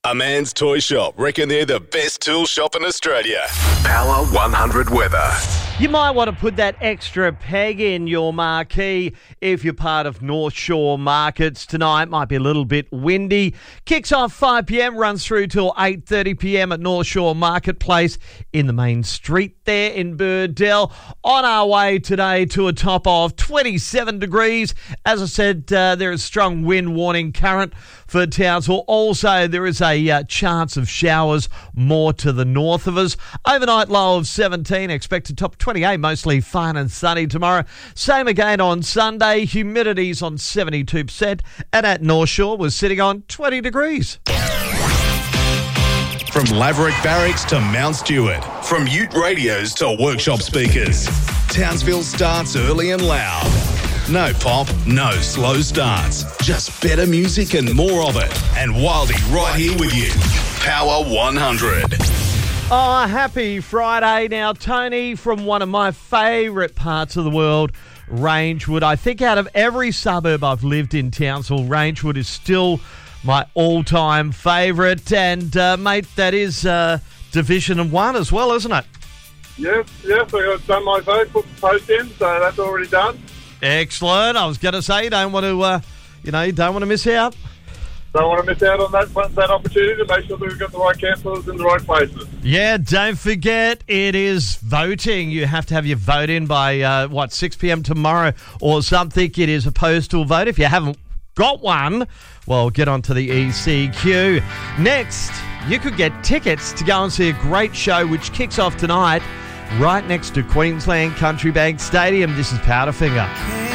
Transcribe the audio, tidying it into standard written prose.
A Man's Toy Shop reckon they're the best tool shop in Australia. Power 100 weather. You might want to put that extra peg in your marquee if you're part of North Shore Markets tonight. Might be a little bit windy. Kicks off 5 p.m, runs through till 8:30 p.m. at North Shore Marketplace in the main street there in Birdell. On our way today to a top of 27 degrees. As I said, there is strong wind warning current for Townsville. Also, there is a chance of showers more to the north of us. Overnight low of 17, expected top 28, mostly fine and sunny tomorrow. Same again on Sunday. Humidity's on 72%, and at North Shore was sitting on 20 degrees. From Laverick Barracks to Mount Stewart, from Ute radios to workshop speakers, Townsville starts early and loud. No pop, no slow starts, just better music and more of it. And Wildy right here with you. Power 100. Oh, happy Friday. Now, Tony, from one of my favourite parts of the world, Rangewood. I think out of every suburb I've lived in Townsville, Rangewood is still my all-time favourite. And, mate, that is Division 1 as well, isn't it? Yes, I've done my vote, put the post in, so that's already done. Excellent. I was going to say, you don't want to miss out. Don't want to miss out on that opportunity to make sure that we've got the right councillors in the right places. Yeah, don't forget, it is voting. You have to have your vote in by, 6 p.m. tomorrow or something. It is a postal vote. If you haven't got one, well, get onto the ECQ. Next, you could get tickets to go and see a great show which kicks off tonight right next to Queensland Country Bank Stadium. This is Powderfinger.